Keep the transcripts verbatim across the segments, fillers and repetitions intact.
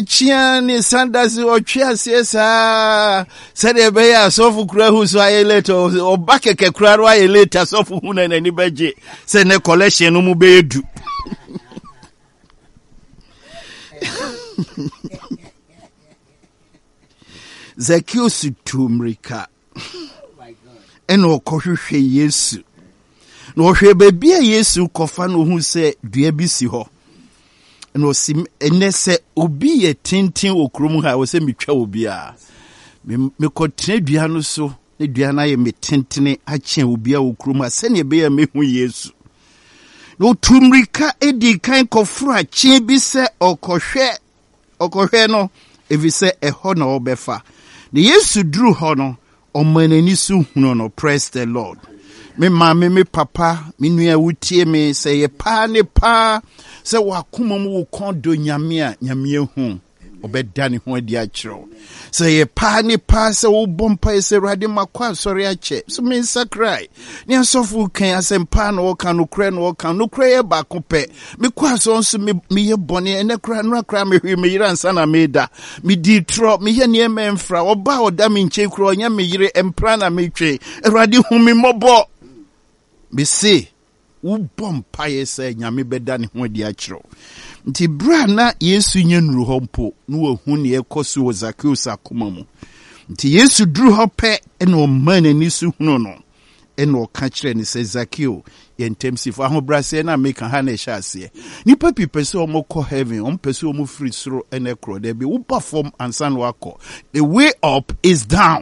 chia ni sandasi ochia siesa sede be ya sofu kura hu so aye later o bakeke kura ro aye later sofu hu na ni beje se ne collection no mu be edu Zacchaeus tumrika eno kohwehwe Yesu no hwe bebi a Yesu kofa no hu se dua bi si ho no sim enese obi ye tintin okrum ha wo se metwa obi a me kotre dua no so ne dua na ye metintene a kyen obi a okrum a se ne be ya mehu Yesu no tumrika edi kan kofra kyen bi se okohwe okohwe no evi se eho na obefa the Yesu drew ho no omanani su hunu no. Praise the Lord. Me mama me papa me nua wutie me say ye pa ne pa say wakoma mu wo kondo nyame a nyame hu obeda ne ho adi a kiro say ye pa ne pa say wo bompa say rade makwa sori a che so me sakrai ne asofu kan asempa na wo kan no kra no wo kan no kra ye ba ko pe me kwa so nso me me ye bone ene kra no kra me hwe me yira nsa na me da me di tro me ye ne emfra oba oda me nche kro onya me yire empra na me twe rade hu me mobo be say wo bompa ye say nyame beda ne ho adi a kiro nti bra na Yesu nyenru ho mpo no wahu ne ekoso wo Zacchaeus akoma mu nti Yesu duru ho pe eno man ani su hunu no eno ka kire ne se Zacchaeus yentemsifo ahobrase na meka ha na ehya ase nipa pipese omoko heaven ompese omu free soro ene kro de bi wo perform ansan wako the way up is down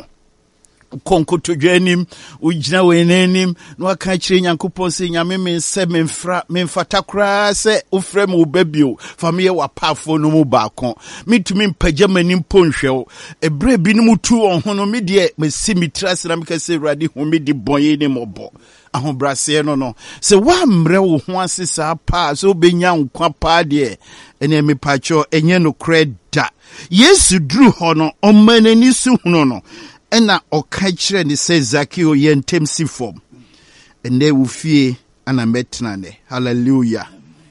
konko to dwanim ujina wenenim no aka kire nyankopon se nyame men se menfra menfata kra se ofrem obabio famie wapafo no mu baako mitumi mpagya manim ponhwew ebre bi no mutu onhono me de mesi mitrase na meka se rade ho me di bonye ni mobo ahobrase no no se wa mre wo ho asesa pa so benya nkwa pa de ene me pacho enye no kreda Yesu dru ho no omanani su hunu no ena oka kire ni se Zacchaeus yentemsi form ene wufie ana metna ne hallelujah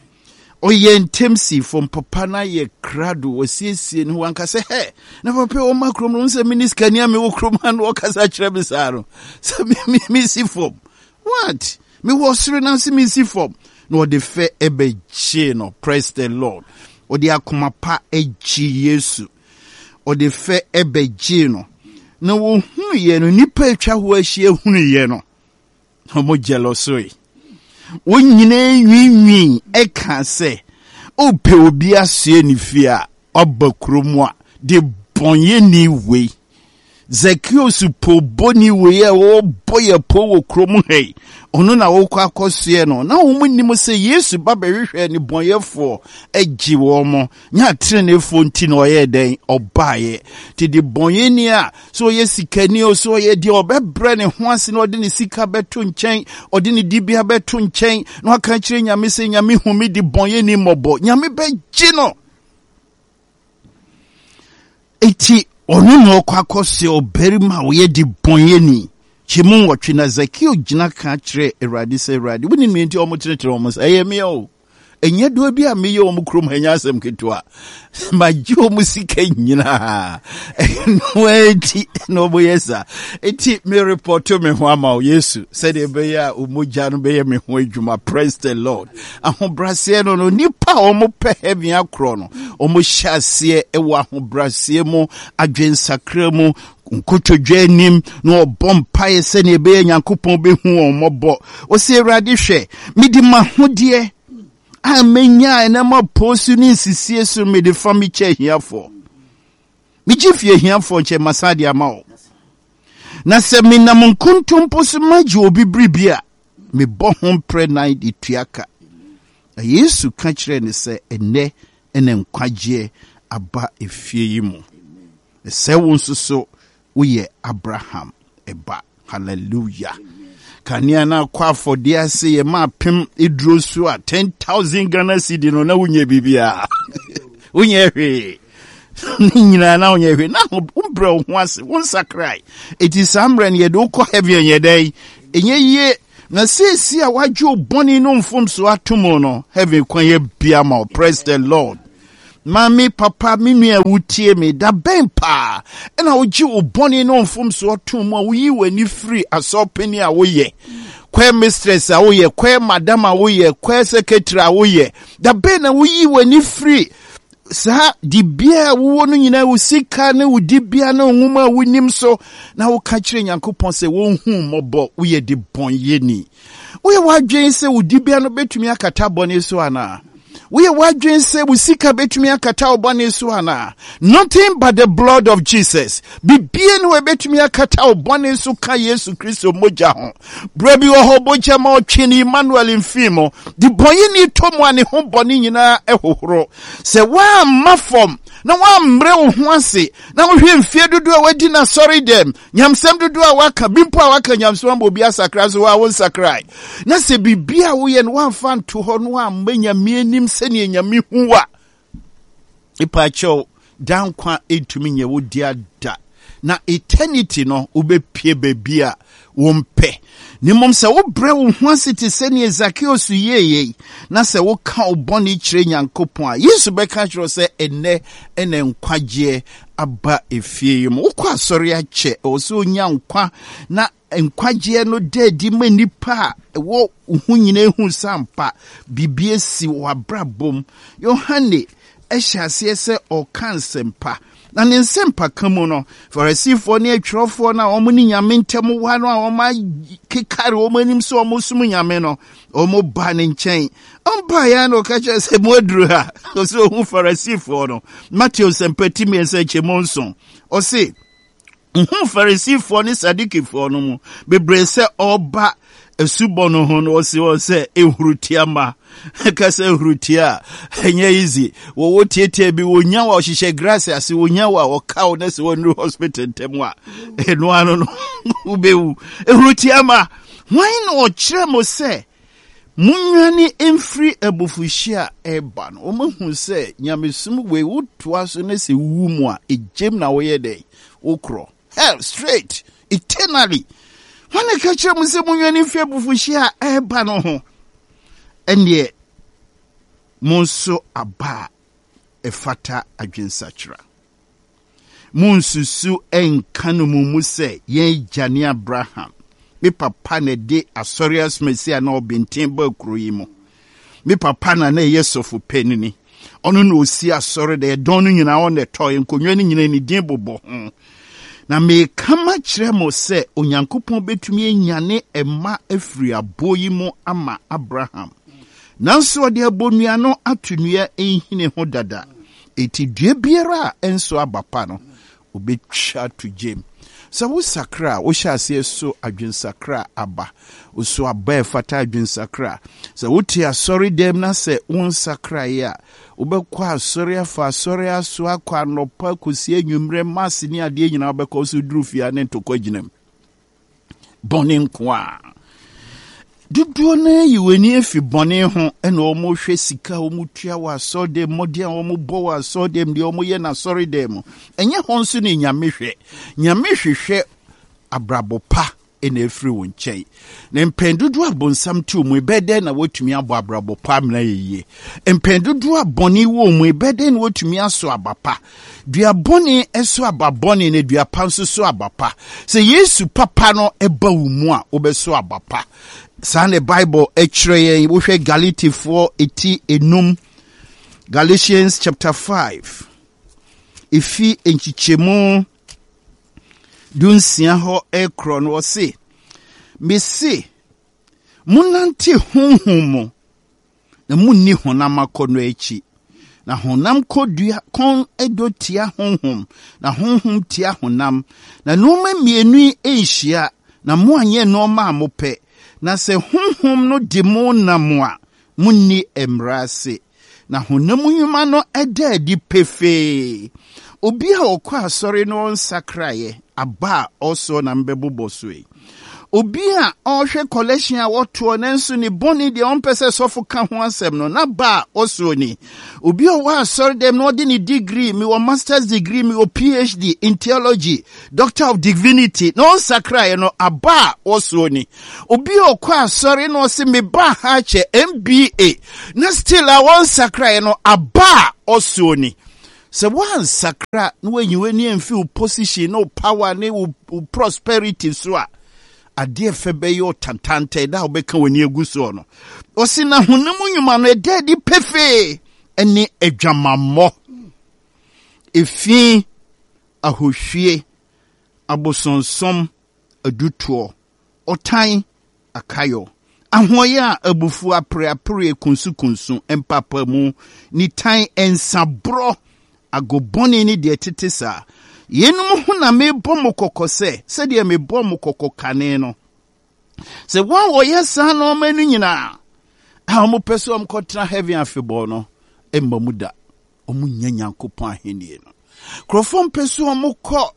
o yentemsi form papa na ye krado osiesie ni wanka se he na papa o makrom no se minister ni ame wo krom han wo kasa kire bisaro se mi mi si form what me wo sure na se mi si form no de fe ebe chi no. Praise the Lord. O de akoma pa eji Yesu o de fe ebe ji no na wo hu ye no nipa atwa ho ahie hunu ye no homo jealousy wo nyine nwinwi e ka se o pe obi asie ni fi a obakrom a de bonye ni we Zacchaeus po boni we e wo boye po wo krom hei ono na wo kwa akosue no na wo munnim se Yesu ba behwehwe ni bonyefo agi wo mo nya trenefo nti na oye den obaye ti di bonyeni a so ye sikani o so ye di obebre ne ho ase na ode ne sika beto nchen ode ne dibia beto nchen na aka kire nyame se nyame humi di bonyeni mobo nyame beji no eti ono no kwa akosue oberima wo ye di bonyeni chimu watwe na Zacchaeus gina ka kire Erade se Erade woni me nti omoteretere omos ayemi o enye do bi a meye omukrom hanya asem ketwa maji omusika nyina no eti no boyesa eti me report me ho ama Yesu said e be ya omogya no be ye me ho adwuma. Praise the Lord. Ahobrase no no nipa omope heaven akro no omohyase e wa ahobrase mu adwensakra mu nkotodwa nim no obompa ye se ne be Nyankopon be hu omobo o se Erade hwe midi mahode amenya na ma posu ni sisie so me de fami che here for me gifie here for che masadi ama na se me na munkuntum posu maji obi bribia me bo hom pre night ituaka Yesu ka kire ne se ene ene nkwaje aba efie yi mu se wonso so uye Abraham eba. Hallelujah. Kania na kwa for dia se ye ma pem edro so a ten thousand Ghana cedi no na unye bibia unye hwe nyina na unye hwe na umbre ho ase won sakrai it is amran ye do ko heaven ye dai enye ye na sesi a wajo boni no mfom so atomo no heaven kwan ye bia ma. Praise the Lord. Mami, papa, minu ya wutie me, da ben pa. Ena uji uboni no mfum so tumu, uyi we ni free, aso peni ya uye. Kwe mistress a uye, kwe madam a uye, kwe secretary a uye. Da ben na uyi we ni free. Sa di bia wo no nyina wo sika ne wo di bia na nwuma wo nim so na wo ka kire Nyankopon se wo hu mobo wo ye di bon ye ni wo ye wadwen se wo di bia no betumi akata bone so ana wo ye wadwen se wo sika betumi akata obone so ana. Nothing but the blood of Jesus. Bibia no betumi akata obone so ka Yesu Kristo moja ho brabi wo ho boja ma otwini Emmanuel mfimo di bonye ni tomu ane ho bone nyina ehohoro se wa mafom na wa mbre wo ho ase na wo hwe mfie dodo a wadi na sorry dem nyamsem dodo a waka bimpo a waka nyamsem obi asakra so wa won sakrai na se bibia wo ye no wa fan to ho no wa manya mienim se ne nyame huwa ipa cho dan kwa etumi nye wo dia da na eternity no ubepie bebia wo mpe ni mom se wo bre wo ho ase te se ne Zacchaeus yeye na se wo ka oboni kire Nyankopon a Yesu be ka kire se ene ene nkwaje aba efie yim wo kwa sori a che o so nya nkwa na nkwaje no dedi manipa wo hu nyina hu sampa bibie si wa brabom Yohane ehyiase se o kansempa na ne nsempa kamu no Farisifo ne atwrofo na omo ni nyame ntem wa no a omo kekare omo nim so omo sum nyame no omo ba ne nchen ompa ya no ka che se modru ha so hu Farisifo no Matthew sempati me se chemonson o se hu Farisifo ne Sadikifo no mu bebre se oba esubono ho no se o se ehurutiama ka se ehurutia enye easy wo wo tietie bi wo nya wa ohihye grass ase wo nya wa wo kaw na se wo no hospital temwa eno ano no ubewu ehurutiama why no kire mo se munwani emfri ebufuhia eba no o mahu se nyamesum we wo toa so na se wu mu a ejem na wo ye dey okro hell straight eternally. When I catch him, say, when you fear bufushia, eh, bano, and ye monso aba a fata agin sachra. Monsusu en kanumu muse, ye Jani Abraham. Me papa ne de asorias mesia no bintimbo kruimo. Me papa na ne yesofu penini. Onu no si asori de donu nyina on the toy, and kunyani nyina ni dimbo bo. Na me kama kire mo se Onyankopon betumi enyane ema afiri aboyi mo ama Abraham. Nanso ode abonua no atunua ehine ho dada. Eti due biara enso abapa no obetwa to jem. Sa wo sakra wo hyase so adwen sakra aba. Wo so aba fata adwen sakra. Sa wo ti asori dem na se won sakra ya. Ubekwa asori afa asori aso akwa nopa kosi enwumre mase ni ade nyina obekwa so durufia ne ntokwa ginem. Bone nkwa. Duduo na yiweni efi bone ho ena omo hwe sika omo tua wa so dem modia omo bo wa so dem de omo ye na sorry dem enye honso ne nyame hwe nyame hwehwe abrabo pa ena efri won nchen na mpendudu abonsam ti omo ebede na wotumi abo abrabo pa mna yeye mpendudu aboni wo omo ebede na wotumi aso abapa dua boni eso ababoni na dua panso so abapa se Yesu papa no eba wo mu a obeso abapa. Sane Bible ekre wo hwe Galatians four eighty enum Galatians chapter five ifi enchichemu dunsia ho ekro no se mesi munante honhom na munni honam akono echi na honam kodua kon edotia honhom na honhom tia honam na noma mienu ehia na mo anye noma amope na se honhom no demo na moa munni emrase na honam nyuma no eda di pefe obi a okwa asori no nsakraye aba oso na mbebobosoi Obia ohwe collection a woto nenso ni boni de on pese sofo ka ho asem no na ba oso ni. Obi o wa sorry dem no de ni degree, me wo master's degree, me wo PhD in theology, doctor of divinity. No sakra no aba oso ni. Obi o kwa sorry no se me ba ha che M B A. Na still a won sakra no aba oso ni. So one sakra no when you any feel position no power ne prosperity so a ade febe yo tantante da obeka wani eguso no osi na honam nyuma no ede di pefe ene adwamammo efi ahohwie abosonsom adutuo otan akayo ahoye a abufu apre apre kunsu kunsu empapa mu ni tan ensabro agoboni ni de tetesa yenum ho na mebɔ mo kokose se de mebɔ mo kokokane no se wan wo yesa no manu nyina a mo peso am kotra heaven afebɔ no emma muda omu nyanyankopɔn ahenie no krofom peso am kɔ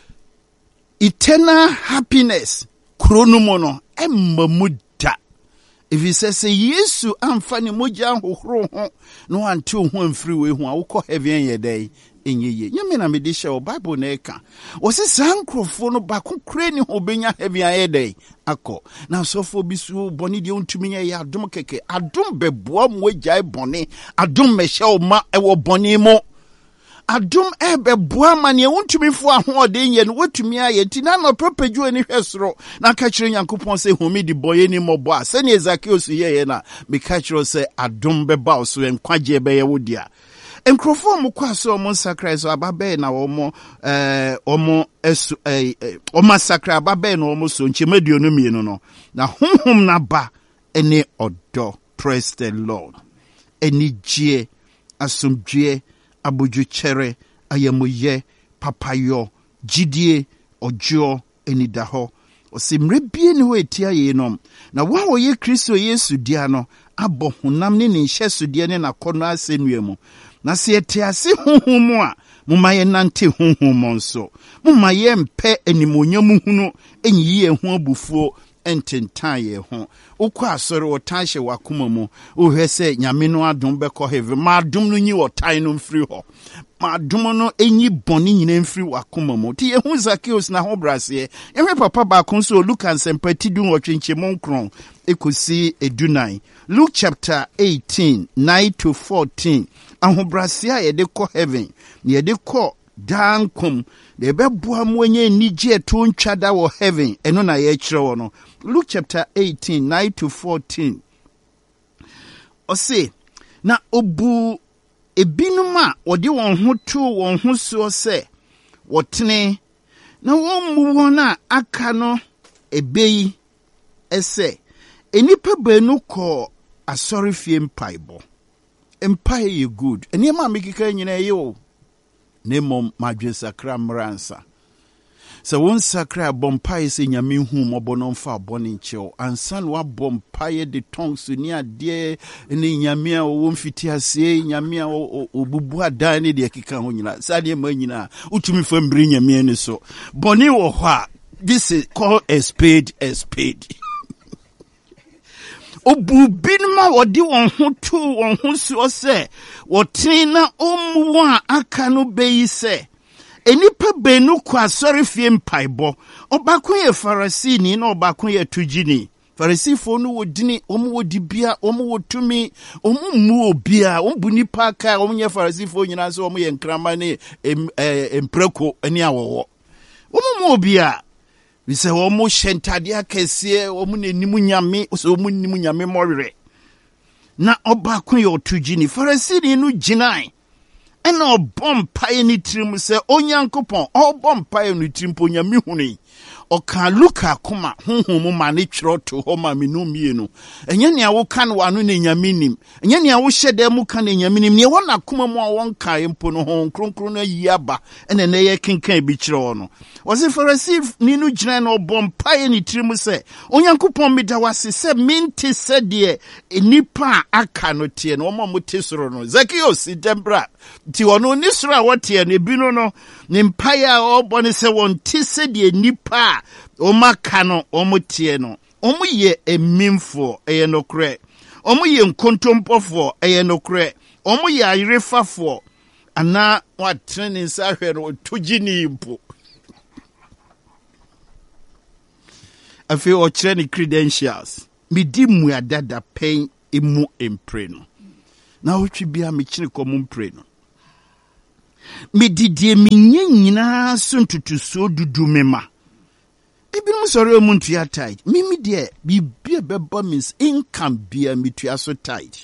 eternal happiness kronomo no emma muda. If he says yesu amfa ne mogya hohoro ho no ante ho amfiri we ho a wokɔ heaven ye day enyeye nyame na me de hye o bible na eka o se sankrofo no ba ko kure ni ho benya heaven ye day akɔ na sofo bisu boni de ontumi ye adom keke adom beboa mo gyae boni adom mehye o ma ewo boni mo adom ebe boa ma ne wontumi fo ahode nye no wotumi aye ti na no propagyo ani hwesoro na ka kire Nyankopɔn se homi di boye ni mobo a se ne Zacchaeus ye na me ka kire se adom beba so enkwaje be ye wodia enkrofo mo kwaso mo sakra so ababe na omo eh omo esu eh omo sakra ababe na omo so nchemaduonu mienu no na honhom na ba ene odo. Praise the Lord. Eni gie asomdue aboju chere ayamoye papayo jidie ojo enidaho osimre bie ni ho etia ye nom na wa wo ye Kristo Yesu dia no abɔ honam ne ne nhye sodie ne nakono asennua mu na se etiase honhom a mumma ye nante honhom nso mumma ye mpe animonyam hunu enyi ye ho abufuo ententan ye ho ukwa asore wotan hye wakoma mu ohwe se nyame no adom bekɔ heaven ma adom no nyi wotan no mfiri ho ma adom no enyi bɔne nyina mfiri wakoma mu ti ye hu Zacchaeus na ho brase ehwe papa ba kon so Luke ansempati du nwotwenche monkron ekosi edunan Luke chapter eighteen nine to fourteen ahobrase a ye de kɔ heaven ye de kɔ dankom de beboa mu enye nige to ntwada wo heaven eno na ye kire wo no Luke chapter eighteen nine to fourteen ose na obu ebinum a wode won ho to won ho so se wotene na won mu won a aka no ebeyi ese enipa banu kɔ asɔre fie mpaibo empire ye good eni ma mekika nyina ye o nemom madwe sakra mransa so won sakra bompai se nyame hu mobono mfa boni nchew ansan wa bompai de tongues ni ade ni nyame a wo mfiti ase nyame a obubu adan ne de kika ho nyina sade ma nyina utumi fa mbiri nyame ni so boni wo hɔ a this is called a spade a spade obu binma wodi won ho tu won ho so se wotin na omu a aka no beyi se enipa benu kwa asɔre fie mpaibo obako ye Farisini na obako ye tugini Farisifo no wodini omu wodibia omu wotumi omu mu obia omu nipa ka omu ye Farisifo nyina so omu ye nkrama ne empreko ani awowo omu mu obia we say omu shentade akese omu nenimu nyame so omu nenimu nyame morere na obako ye otugini Farisini no ginai ena obompa ni trim se onyankopon obompa ni trim po nyame huni oka luka koma honhom ma ne twero to ho ma menu mienu enye ne awo kan wano ne nyame nim enye ne awo hyede mu kan ne nyame nim ne wona koma mu a won kan mpo no ho kronkron na yi aba ena ne ye kenkan bi kyerɛ no wose Pharisee ni no gyina na obompa ni trim se onyankopon meda wase se minti se de enipa aka no tie no mo mote soro no Zacchaeus dembra ti wono ni soro a wote ne bi no no ne mpaya a obone se won ti se de enipa a oma kano omo tie no omo ye emimfo eye nokre omo ye nkontompofo eye nokre omo ye ayirefafo ana what training sa hwere tugini mpo afi o training credentials mi di mu adada pen emu empre no na otwi bia me kire komo mpre no me didie me nyina so ntutuso dudu mema ebinum sori o muntu ya tight mimi de bibia beba means income bia mitua so tight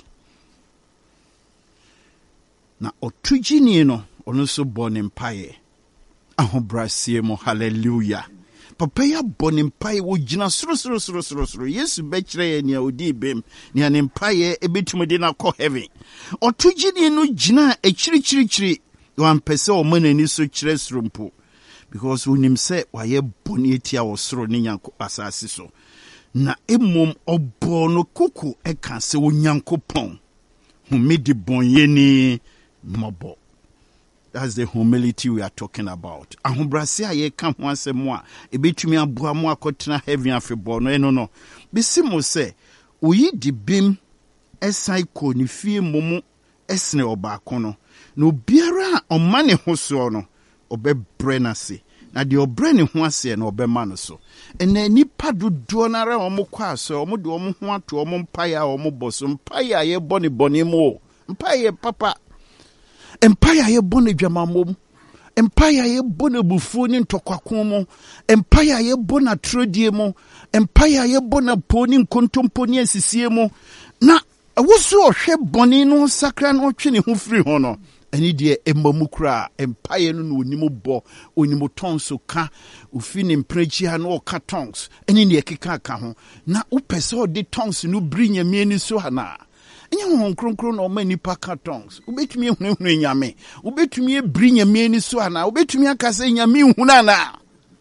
na otugini no ono so born empire ahobrasie mo hallelujah papa ya born empire wo gina soro soro soro soro soro yesu be kire ye nia odi bem nia ne empire ebetume de na ko heaven otugini no gina ekiri kiri kiri wan pese o manani so kire srompo because unim say waye boni etia wo soro ne nyanko asase so na emom obo no kuku e kan se wo nyankopon humidi bonye ni mobo. That's the humility we are talking about. Ahobrase aye kan ho asemo a ebetumi aboa mo akotena heaven afebo no eno no bisimo se oyi di bim esai ko ni fie momu esne obako no no biara omane ho so no obebre na se na de obre ne ho ase na obema no so ena nipa dodo na ra omo kwa aso omo de omo ho ato omo mpaya omo boso mpaya ye boni boni mo mpaya papa empire ye boni dwamamom empire ye boni bufu ni ntokwakom mo empire ye bona trodie mo empire ye bona poni nkontompo ni asisie mo na woso ohwe boni no sakra no twe ne ho firi ho no eni de emamukra empire no no onimo bo onimo tonso ka ofi ne mprechi ha no ka tons eni ne ekeka ka ho na upese o de tons no brinya mieni so hana enye ho kronkron no ma nipa ka tons ubetumi ehunehunu nyame ubetumi ebrinya mieni so hana ubetumi akase nyame huna na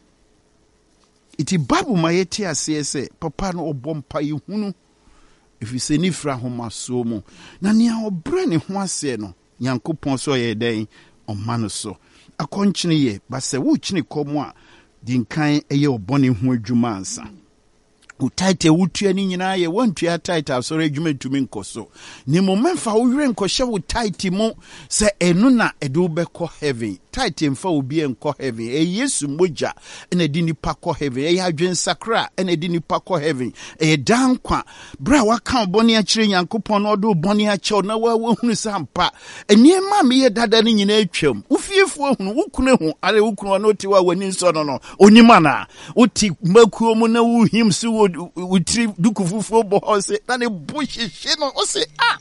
iti babu mayeti asese papa no obompa yehunu ifise ni fra homa so mu na ne a obre ne ho ase no Yankopon so ye den omano so akonchine ye ba se wo chine komo a dinkan eye obone ho adwuma ansa utaite wutua ni nyina ye wontua title so adwuma tumi nkoso ni mo memfa wo were nkɔhye wo title mo se enu na edu bɛkɔ heaven title mfa obi enkɔ heaven e Yesu moja ena di nipa kɔ heaven e adwen sakra ena di nipa kɔ heaven e dankwa bra waka obone a kyire Yankopɔn na ɔdo obone a kyɛw na wa hunu sampa eniema me ye dada ni nyina atwam ufiefo hunu wukune ho ale wukunu na oti wa wani nso no no onima na oti makuo mu na wuhim so utri dukufufu bo ose na ne buhihye no ose ah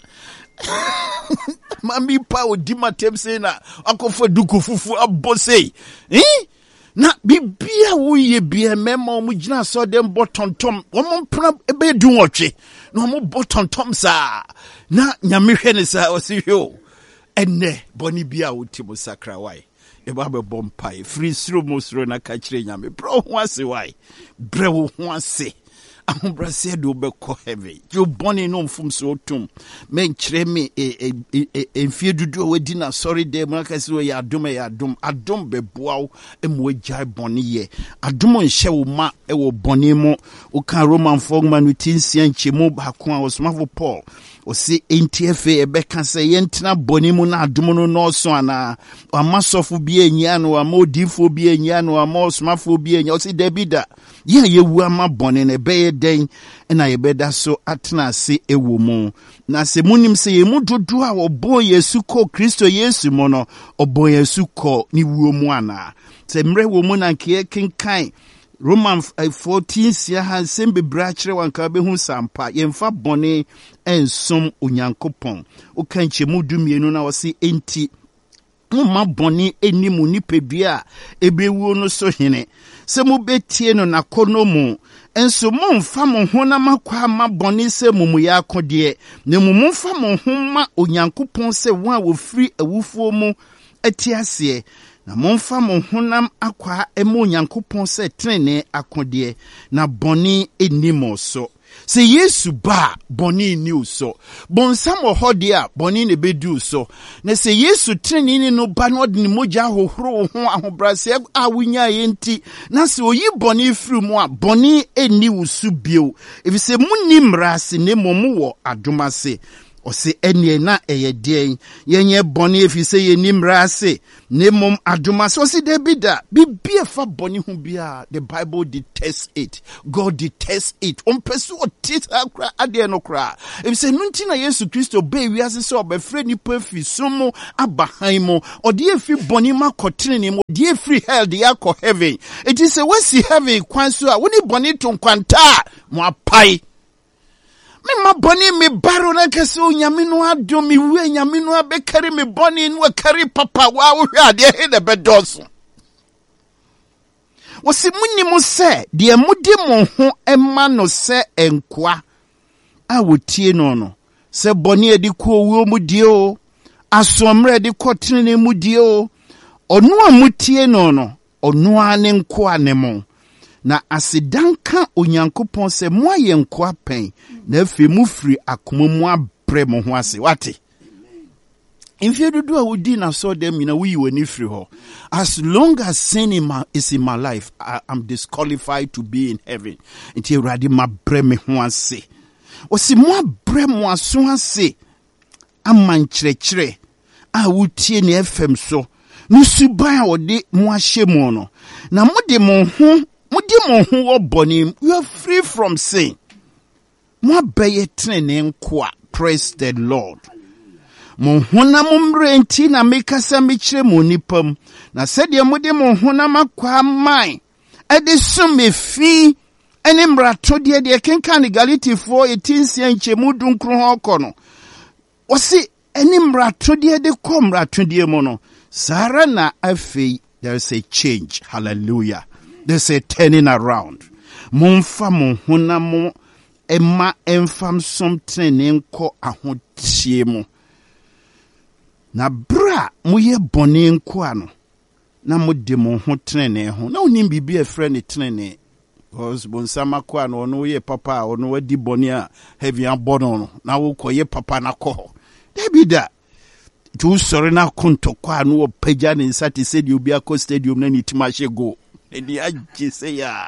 mami pa odi matem se na akofo dukufufu abose eh na bibia wo ye bia mema mu gina so dem botontom wo mpra ebe du nwotwe na mo botontom sa na nyame hwe ne sa ose hwe enne boni bia wo timo sakra wai eba be bompai free sro mo sro na ka kire nyame bro ho ase wai bre wo ho ase ahobrase do be ko heavy you boni no mfum so tum men kire me enfie dudu we di na sorry dem na ka se we ya adom ya adom adom be boaw emo agya boni ye adom nhye wo ma e wo boni mo o kan Roman fogma no tinsia nchemu ba ko a osmafo Paul o se N T F A ebe kan se yentina boni mu na adom no no so ana amasofo bi enya no amodifo bi enya no amosmafo bi enya o se debida ye yewu ama boni na be den na yebeda so atena se ewo mu na se munim se yemu dodo a obo Yesu ko Kristo Yesu mo no obo Yesu ko ni wuo mu ana se mre wo mu na nke kenkan Roman fourteen sia han sembe brachre wanka be hu sampa yemfa bone ensom onyankopon o kanche mu dumienu na wose enti mma bone enimu nipedua ebewuo no so hene se mu betie no nakono mu enso mo mfa mo ho na makwa ma bone se mumu ya akode ne mumu mfa mo ho ma onyankopon se won a wo free awufuo mu atiase na momfa mo honam akwa emo Nyankopon se trene akode na boni enimo so Se Yesu ba boni ni uso. Bonsam ohode a boni ne bedu so. Na se Yesu treni no ba no de moja hohoro ho ahobrase a wunya yenti. Na se oyi boni firi mu a boni eni usu bio. If se munni mrase ne momu wo adomase. O se enye na eye den yenye boni efi se ye nimrase ne mom adumase o se debida bibie fa boni hu bia. The Bible detests it. God detests it. On pesu o tita kra ade no kra efi se nunti na Yesu Kristo be wiase se obefre ni pefi sumo abahan mo o de efi boni ma kotene ni mo de efi hell de yakọ heaven. It is a wesi heaven kwan so a woni boni to kwanta mo apai. Me ma boni me baro na kese o nyame no ado me we nyame no abekari me boni no akari papa wa wo hwe ade he de bedoso. Wo si munni mo se de mudi mo ho ema no se enkoa a wotie no no se boni edi ko wo mu die o asomre edi ko tene mu die o onu amutie no no onu ane nkoa ne mo. Na asidanka onyankopon se mo aye nkoa pen na afi mu firi akoma mu abre mo ho ase wate imfie dudu a wodi na so dem na we wani firi ho. As long as sin in my, is in my life, I am disqualified to be in heaven. Inti uradi ma bre me ho ase o si mo abre mo aso ase amankyerɛkyerɛ a wotie ne F M so no suban a wode mo ahye mo no na mo de mo ho Mudi mo hu boni, you are free from sin. Mo beye trene nkwa. Praise the Lord. Mo huna mumre enti na mekasa mechire mo nipam. Na sede mudi mo huna makwa mai. Ede sume fi. Ene mrato die die kenkani Galatians eighteen nche mudu nkru ho kono. Osi ene mrato die de ko mrato die mo no. Sara na afi there is a change. Hallelujah. There's a turning around. Monfa mo huna mo ema enfam something enko ahotie mo. Na bra mo ye boni enko ano. Na mo de mo ho trene ho. Na onim bibi e frɛ ne trene. Because bonsama ko ano ono ye papa ono wadi boni a heavy abono no. Na wo koye papa na ko. Debi da. Tu sori na konto ko ano wo pagya ne nsa te se di obi akọ stadium na ni timashe go. Neni ajiseya.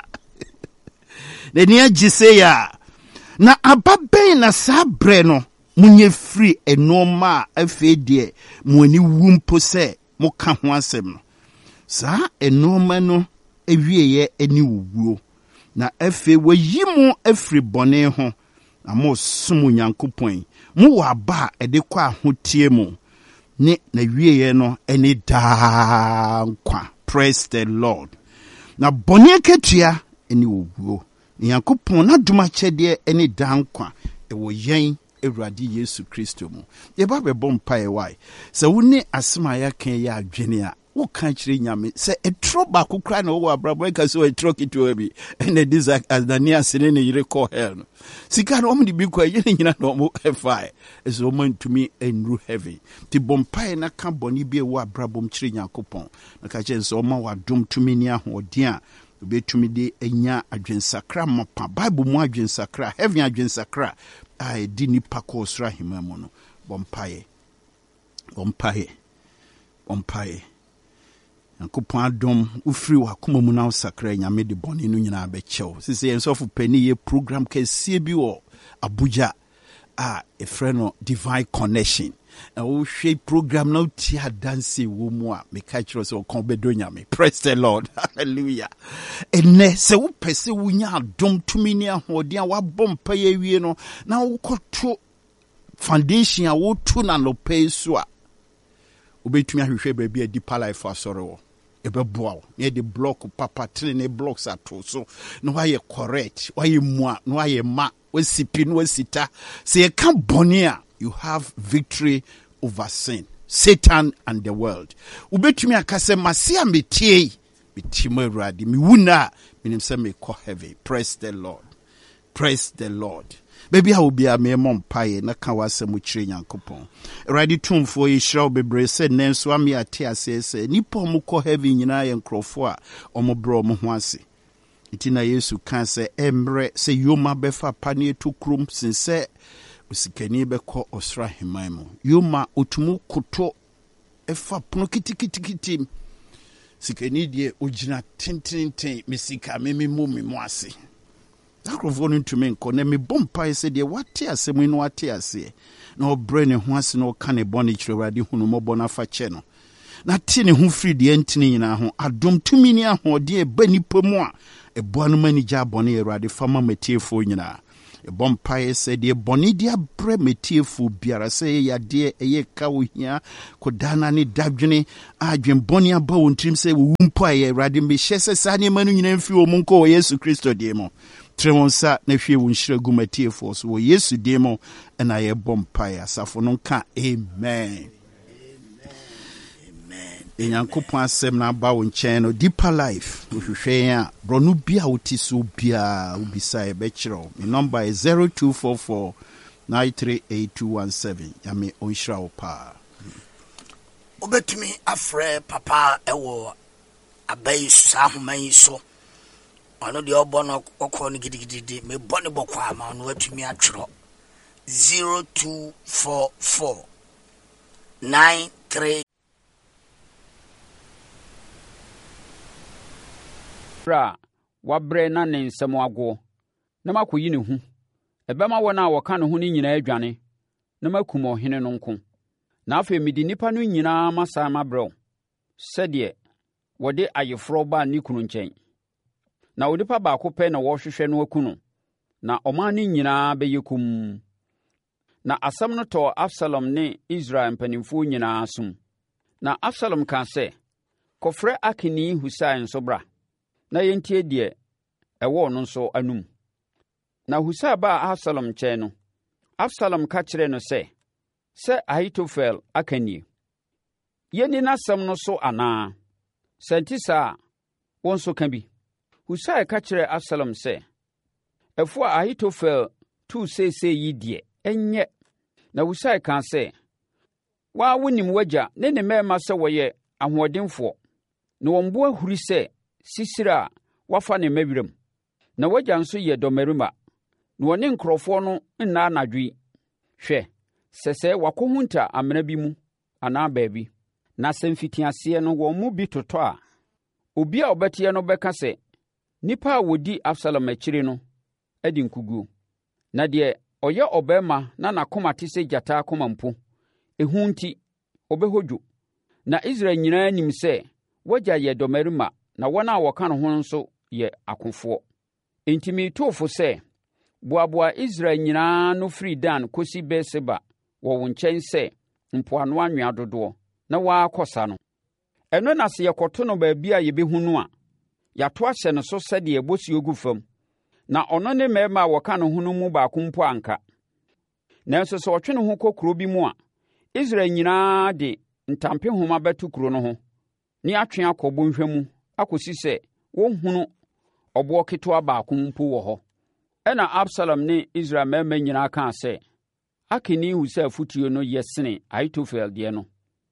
Neni ajiseya. Na ababe na sabre no. Munye free enoma afedie. Mweni wumpo se. Moka ho asem no. Sa enoma no. Ewieye eni wuwo. Na efe we yimu efri bone ho. Na mo sumu nyankopon. Mu waba ede kwa hotie mu. Ne na wieye no eni da kwa. Praise the Lord. Na boni ketua eni wuwo. Nyankopon na duma chede eni da kwa. Ewo yen Ewurade Yesu Kristo mu. Ye ba be bom pae wai. Se woni asema ya kan ya adwene a wo kan kire nyame se etro ba kokra na wo abrabo ka so etro kitu abi ene disa azania sene ne yire call hell. Sika no omdi bi kwa yene nyina no mo efai. Eso mo ntumi enru heaven. Ti bom pae na kan boni bi e wo abrabo m kire Nyankopon. Na ka che so ma wadom tumi ni ahoden a obetumi de enya adwensakra mapa. Bible mu adwensakra, heaven adwensakra. I didn't pako sra himamono. Bompaye. Bompaye. Bompaye. Yankopon adom ufiri wakoma mu na usakra nyame de boni no nyina abechew. Sisi ensofu peni ye program kese bi wo Abuja a efreno Divine Connection. Na wo hwe program na uti adanse wo mu a meka kiro se okon bedo nyame. Praise the Lord. Hallelujah. Ene se wo pese wo nya adom tumi ni ahoden a wabom pa ye wie no na wo koto foundation a wo tu na no pay so a obetumi ahwehwe ba bia deeper life asore wo ebeboa ne de block papa trene blocks ato so no why correct why mu a no why ma wasipi no wasita se e kan boni a you have victory over sin, Satan and the world. Ubetumi akase masia metie mitimo Ewurade mi wuna minim se me ko heavy. Praise the Lord. Praise the Lord. Baby I will be a me mom paye na kan wasem kire Nyankopon. Ewurade tumfo yi hira obebre se nenso ami ate ase se nipa mo ko heavy nyina ye nkrofo a omo bro mo ho ase. Itina Yesu kan se emre se yoma befa pane to krom sinse usikani beko osra hemaimu. Yoma utumu koto efa pono kitikitikiti. Sikani die ojina tintintin misika mimi mu mi mu ase. Akrofo no ntumi nko na me bompa ese de wate ase mu no wate ase. Na obre ne ho ase na oka ne bone kirewade hunu mobɔ na fa che no. Na ti ne ho firi de ntini nyina ho adom tumi ni ahode e ba nipa mu a eboa no mani gya bone Awurade fama metiefo nyina. E bompa ese de bone dia bre metiefo biara se ya de eye ka wo hia kodana ne dadwene adwen bone aba wo ntrim se wo mpa ye Awurade me hye se sa ne manu nyina mfi wo munko Yesu Kristo de mo. Tremonsa na hwe wo nhyira gu matiefo so wo Yesu de mo na ye bompa ya safo no ka amen. Enyankopon asem na ba wo nchen no deeper life hwehwe a bronu bia woti so bia ubisa e be kiro. My number is zero two four four nine three eight two one seven. Yame onhira wo pa. Obetumi afre papa ewo abai sa homan so. Ono de obo no okọ no gidigidi me bone bokwa ma no atumi atwero zero two four four nine three Ra wabre na ne nsem ago na makoyi ne hu ebema wona woka ne hu ni nyina adwane na makum ohene no nko na afa midi nipa no nyina masa mabrɛ sɛde wode ayefro ba ne kunu nkyɛn na onipa baako pɛ na wɔhwehwɛ no akunu na ɔman ne nyinaa bɛyɛkum na asɛm no tɔ Absalom ne Israel mpanimfoɔ nyinaa som na Absalom ka sɛ kɔfrɛ Akeni Husai nso bra na yentie deɛ ɛwɔ no nso anum na Husai ba Absalom nkyɛn no Absalom ka kyerɛ no sɛ sɛ Ahitofel aka nie yɛni n'asɛm no so anaa sɛ nti saa wɔn nso ka bi Husai ka kyerɛ Absalom sɛ ɛfo a Ahitofel tu seesei yi deɛ ɛnyɛ na Husai ka sɛ waa wonim wagya ne ne mmarima sɛ wɔyɛ ahoɔdenfoɔ na wɔn bo ahuri sɛ sisire a wafa ne mawiram na wagya nso yɛ dɔmarima na wɔne nkurɔfoɔ no nna anadwi hwɛ sɛ sɛ wakɔhunta amena bi mu anaa baabi na sɛ mfitiaseɛ no wɔn mu bi totɔ a obi a ɔbɛteɛ no bɛka sɛ nipa a wodi Absalom akyiri no adi nkuguo na deɛ ɔyɛ ɔbɛrima na n'akoma te sɛ gyata akoma mpo ehu nti ɔbɛhodwo na Israel nyinaa nim sɛ wagya yɛ dɔmarima na wɔn a wɔka no ho nso yɛ akofoɔ enti mitofo sɛ boaboa Israel nyinaa no firi Dan kosi Berseba wɔ wo nkyɛn sɛ mpoano anwea dodoɔ na wɔakɔsa no ɛno na sɛ yɛkɔto no baabi a yɛbɛhu no a yɛato ahyɛ no so sɛdeɛ bosuo gu fam na ɔno ne mmarima a wɔka no ho no mu baako mpo anka nanso sɛ ɔtwe ne ho kɔ kuro bi mu a Israel nyinaa de ntampehoma bɛto kuro no ho ne atwe akɔ bɔnhwa mu akɔsi sɛ wɔnhunu ɔboɔ ketewa baako mpo wɔ hɔ ɛna Absalom ne Israel mmarima nyinaa kaa sɛ Akeni Husai afotuo no yɛ sene Ahitofel deɛ no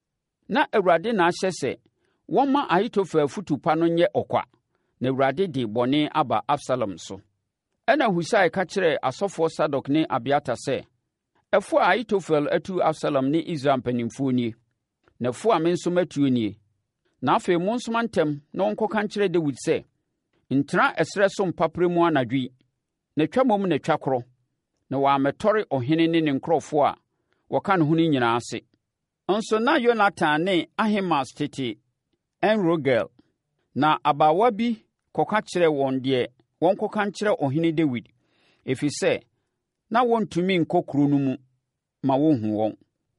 na Awurade na ahyɛ sɛ wɔma Ahitofel afotu pa no nyɛ ɔkwa na Awurade de bɔne aba Absalom so ɛna Husai ka kyerɛ asɔfoɔ Sadok ne Abiatar sɛ ɛfo a Ahitofel atu Absalom ne Israel mpanimfoɔ nie na ɛfo a me nso matuo nie na afei mo nso ntɛm na wɔnkɔka nkyerɛ Dawid sɛ ntena ɛsrɛ so mpaprɛ mu anadwi na twa mmom na twa korɔ na wɔamɛtɔre ɔhene ne ne nkurɔfoɔ a wɔka ne ho no nyinaa ase nso na Yonatan ne Ahimaas tete En-Rogel na abaawa bi kɔka kyerɛ wɔn deɛ wɔnkɔka nkyerɛ ɔhene Dawid ɛfiri sɛ na wɔntumi nkɔ kuro no mu ma wɔnhu wɔn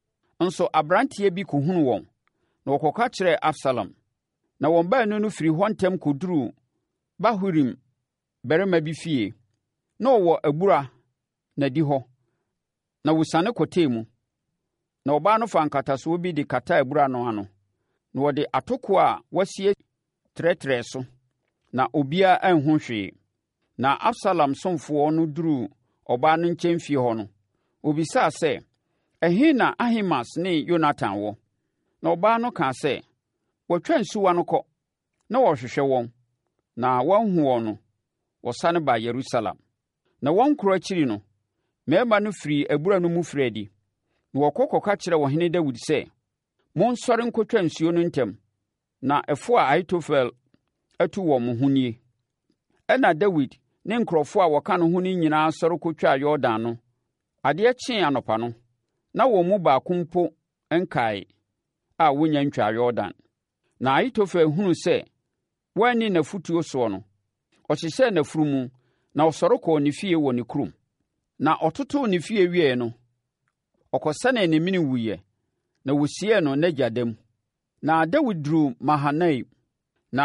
nso aberanteɛ bi kɔhunu wɔn na wɔkɔka kyerɛ Absalom na wɔn baanu no firi hɔ ntɛm kɔduruu Bahurim barima bi fie na ɔwɔ abura na di hɔ na wɔsiane kɔtɛɛ mu na ɔbaa no fa nkatasoɔ bi de kata abura no ano na wɔde atoko a wasie trɛtrɛ so na obiara anhu hwee na Absalom somfoɔ no duruu ɔbaa no nkyɛn fie hɔ no obisaa sɛ ɛhe na Ahimaas ne Yonatan wɔ na ɔbaa no kaa sɛ wɔtwa nsuwa no kɔ na wɔhwehwɛ wɔn na wɔanhu wɔn no wɔsane baa Yerusalem. Na wɔn nkuro akyiri no, mmarima no firi abura no mu firi adi, na wɔkɔ kɔka kyerɛ ɔhene Dawid sɛ, “Monsɔre nkɔtwa nsuo no ntɛm, na ɛfo a Ahitofel atu wɔ mo ho nie.” Ɛnna Dawid ne nkurɔfoɔ a wɔka no ho no nyinaa sɔre kɔtwaa Yordan no. Adeɛ kyee anɔpa no, na wɔn mu baako mpo nkae a wɔnya ntwaa Yordan. Na Ahitofel hunuu sɛ wɔanni n'afotuo soɔ no, ɔhyehyɛɛ n'afunumu na ɔsɔre kɔɔ ne fie wɔ ne kurom. Na ɔtotoo ne fie wieeɛ no, ɔkɔsɛnee ne mene wuiɛ, na wɔsiee no n'agya da mu. Na Dawid duruu Mahanaim